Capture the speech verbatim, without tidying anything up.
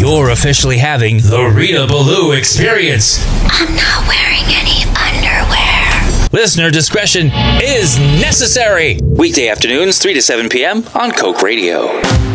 You're officially having the Rita Ballou experience. I'm not wearing any underwear. Listener discretion is necessary. Weekday afternoons, three to seven p.m. on Coke Radio.